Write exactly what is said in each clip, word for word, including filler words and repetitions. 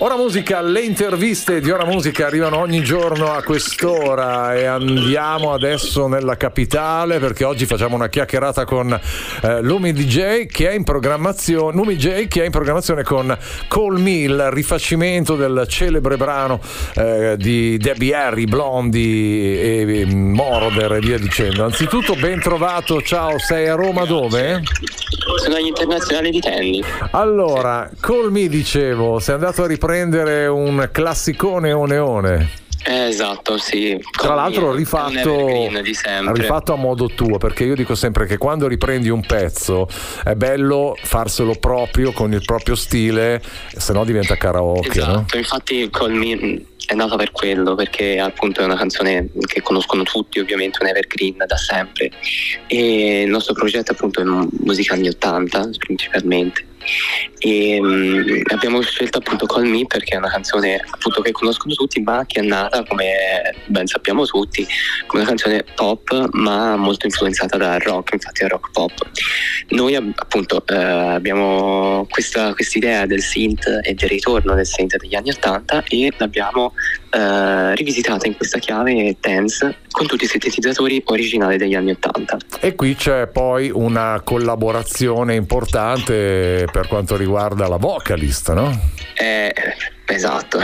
Ora Musica, le interviste di Ora Musica arrivano ogni giorno a quest'ora e andiamo adesso nella capitale perché oggi facciamo una chiacchierata con eh, Lumi D J che è in programmazione Lumi J che è in programmazione con Call Me, il rifacimento del celebre brano eh, di Debbie Harry, Blondie e, e Moroder e via dicendo. Anzitutto ben trovato, ciao, sei a Roma dove? Sono agli internazionali di tennis. Allora, Call Me, dicevo, sei andato a riprendere un classicone oneone. Eh, esatto, sì. Tra l'altro rifatto, di sempre. rifatto a modo tuo, perché io dico sempre che quando riprendi un pezzo è bello farselo proprio, con il proprio stile, se no diventa karaoke, esatto, no? Infatti Call Me è nata per quello, perché appunto è una canzone che conoscono tutti, ovviamente un evergreen da sempre, e il nostro progetto appunto è musica anni ottanta principalmente, e um, abbiamo scelto appunto Call Me perché è una canzone appunto che conoscono tutti, ma che è nata, come ben sappiamo tutti, come una canzone pop ma molto influenzata dal rock, infatti è rock pop. Noi appunto eh, abbiamo questa quest'idea del synth e del ritorno del synth degli anni ottanta e l'abbiamo eh, rivisitata in questa chiave dance con tutti i sintetizzatori originali degli anni ottanta. E qui c'è poi una collaborazione importante per quanto riguarda la vocalist, no? Eh, esatto.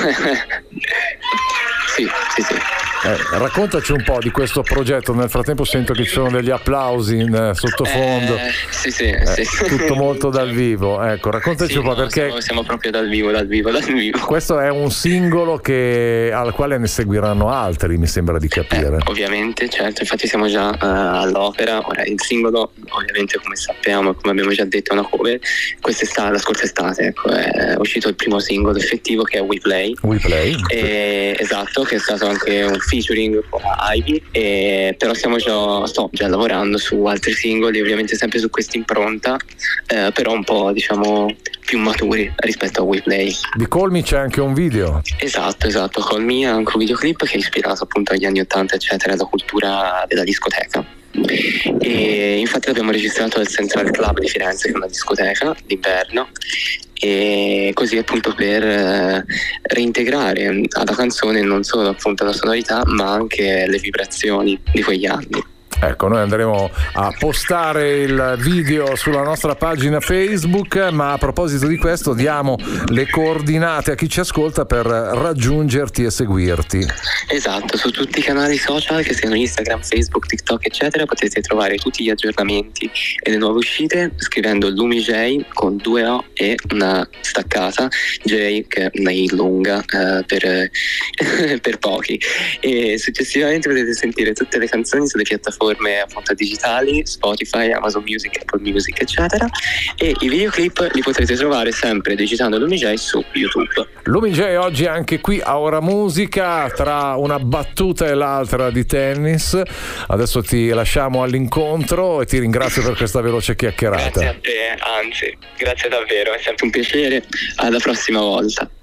Sì, sì, sì. Eh, raccontaci un po' di questo progetto. Nel frattempo sento che ci sono degli applausi in eh, sottofondo. Eh, sì, sì, eh, sì. Tutto molto dal vivo. Ecco, raccontaci sì, un po' no, perché siamo, siamo proprio dal vivo, dal vivo, dal vivo. Questo è un singolo che, al quale ne seguiranno altri, mi sembra di capire. Eh, ovviamente, certo, infatti siamo già uh, all'opera. Ora il singolo, ovviamente, come sappiamo e come abbiamo già detto, è una cover. Quest'estate, la scorsa estate, ecco, è uscito il primo singolo effettivo che è We Play. We Play. E, esatto, che è stato anche un featuring con Ivy, e però stiamo già, sto già lavorando su altri singoli, ovviamente sempre su questa impronta, eh, però un po' diciamo più maturi rispetto a We Play. Di Call Me c'è anche un video. Esatto, esatto, Call Me è anche un videoclip che è ispirato appunto agli anni ottanta eccetera, alla cultura della discoteca. E infatti l'abbiamo registrato al Central Club di Firenze, che è una discoteca d'inverno, e così appunto per eh, reintegrare alla canzone non solo appunto la sonorità ma anche le vibrazioni di quegli anni. Ecco, noi andremo a postare il video sulla nostra pagina Facebook, ma a proposito di questo diamo le coordinate a chi ci ascolta per raggiungerti e seguirti. Esatto, su tutti i canali social che siano Instagram, Facebook, TikTok eccetera potete trovare tutti gli aggiornamenti e le nuove uscite scrivendo Lumi J con due O e una staccata, J che è una I lunga eh, per, per pochi, e successivamente potete sentire tutte le canzoni sulle piattaforme appunto digitali, Spotify, Amazon Music, Apple Music eccetera, e i videoclip li potrete trovare sempre digitando Lumi J su YouTube. Lumi J oggi anche qui a Ora Musica, tra una battuta e l'altra di tennis. Adesso ti lasciamo all'incontro e ti ringrazio per questa veloce chiacchierata. Grazie a te, anzi, grazie davvero, è sempre un piacere, alla prossima volta.